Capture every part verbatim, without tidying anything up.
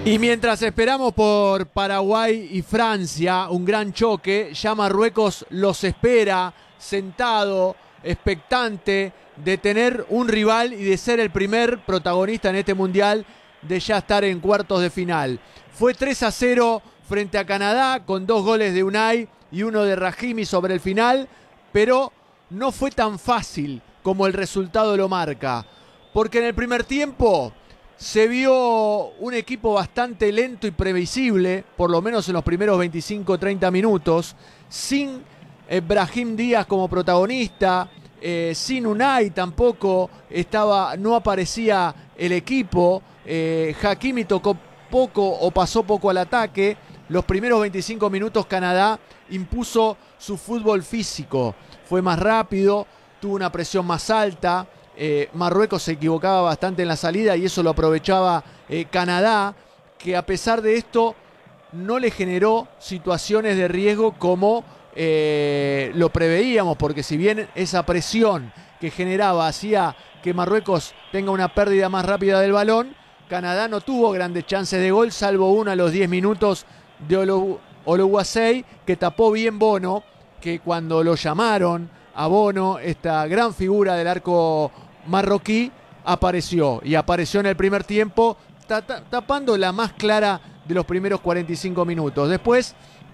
Y mientras esperamos por Paraguay y Francia, un gran choque, ya Marruecos los espera, sentado, expectante de tener un rival y de ser el primer protagonista en este mundial, de ya estar en cuartos de final. Fue tres a cero frente a Canadá, con dos goles de Unai y uno de Rahimi sobre el final, pero no fue tan fácil como el resultado lo marca, porque en el primer tiempo se vio un equipo bastante lento y previsible, por lo menos en los primeros veinticinco a treinta minutos, sin eh, Brahim Díaz como protagonista, eh, sin Unai tampoco estaba, no aparecía el equipo, eh, Hakimi tocó poco o pasó poco al ataque. Los primeros veinticinco minutos Canadá impuso su fútbol físico, fue más rápido, tuvo una presión más alta. Eh, Marruecos se equivocaba bastante en la salida y eso lo aprovechaba eh, Canadá, que a pesar de esto no le generó situaciones de riesgo como eh, lo preveíamos, porque si bien esa presión que generaba hacía que Marruecos tenga una pérdida más rápida del balón, Canadá no tuvo grandes chances de gol, salvo una a los diez minutos de Olu Oluwasei, que tapó bien Bono, que cuando lo llamaron a Bono, esta gran figura del arco marroquí, apareció y apareció en el primer tiempo, tapando la más clara de los primeros cuarenta y cinco minutos. Después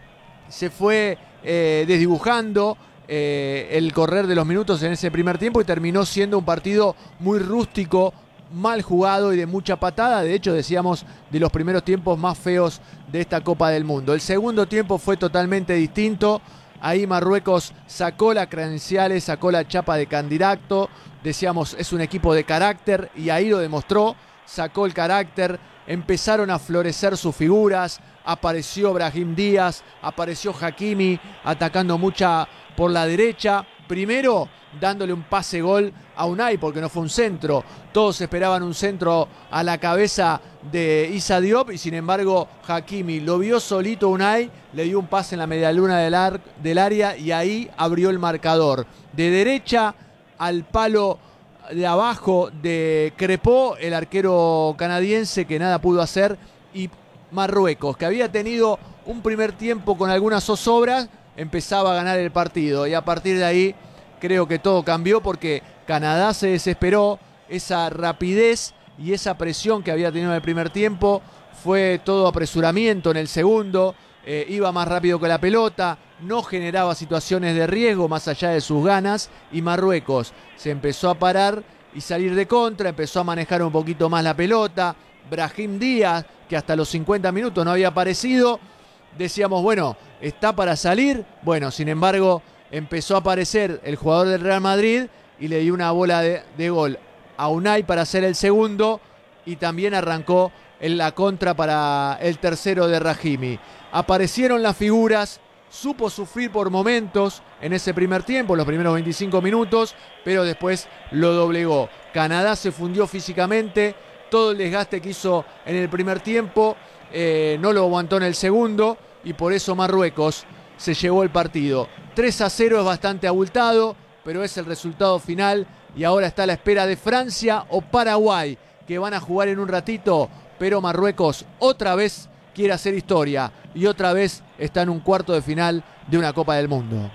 se fue eh, desdibujando eh, el correr de los minutos en ese primer tiempo y terminó siendo un partido muy rústico, mal jugado y de mucha patada. De hecho, decíamos, de los primeros tiempos más feos de esta Copa del Mundo. El segundo tiempo fue totalmente distinto. Ahí Marruecos sacó las credenciales, sacó la chapa de candidato. Decíamos, es un equipo de carácter y ahí lo demostró. Sacó el carácter, empezaron a florecer sus figuras. Apareció Brahim Díaz, apareció Hakimi atacando mucha por la derecha. Primero dándole un pase gol a Unai, porque no fue un centro. Todos esperaban un centro a la cabeza de Issa Diop y sin embargo Hakimi lo vio solito Unai, le dio un pase en la medialuna del, ar del área y ahí abrió el marcador. De derecha al palo de abajo de Crepó, el arquero canadiense, que nada pudo hacer, y Marruecos, que había tenido un primer tiempo con algunas zozobras, empezaba a ganar el partido y a partir de ahí creo que todo cambió, porque Canadá se desesperó. Esa rapidez y esa presión que había tenido en el primer tiempo fue todo apresuramiento en el segundo. Eh, iba más rápido que la pelota, no generaba situaciones de riesgo más allá de sus ganas, y Marruecos se empezó a parar y salir de contra, empezó a manejar un poquito más la pelota. Brahim Díaz, que hasta los cincuenta minutos no había aparecido, decíamos, bueno, está para salir. Bueno, sin embargo, empezó a aparecer el jugador del Real Madrid y le dio una bola de, de gol a Unai para hacer el segundo, y también arrancó en la contra para el tercero de Rahimi. Aparecieron las figuras, supo sufrir por momentos en ese primer tiempo, los primeros veinticinco minutos, pero después lo doblegó. Canadá se fundió físicamente, todo el desgaste que hizo en el primer tiempo eh, no lo aguantó en el segundo, y por eso Marruecos se llevó el partido. tres a cero es bastante abultado, pero es el resultado final, y ahora está a la espera de Francia o Paraguay, que van a jugar en un ratito, pero Marruecos otra vez quiere hacer historia y otra vez está en un cuarto de final de una Copa del Mundo.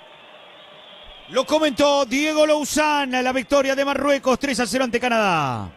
Lo comentó Diego Louzán, la victoria de Marruecos tres a cero ante Canadá.